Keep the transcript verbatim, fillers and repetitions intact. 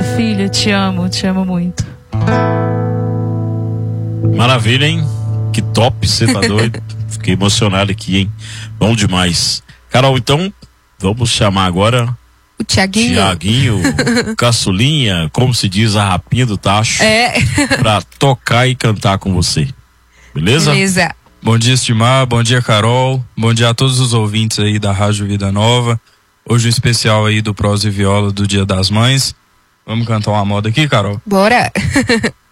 filha, te amo, te amo muito. Maravilha, hein? Que top, você tá doido? Fiquei emocionado aqui, hein? Bom demais. Carol, então, vamos chamar agora o Tiaguinho. Tiaguinho, caçulinha, como se diz, a rapinha do tacho. É. Pra tocar e cantar com você. Beleza? Beleza. Bom dia, Estimar. Bom dia, Carol. Bom dia a todos os ouvintes aí da Rádio Vida Nova. Hoje um especial aí do Prosa e Viola do Dia das Mães. Vamos cantar uma moda aqui, Carol? Bora.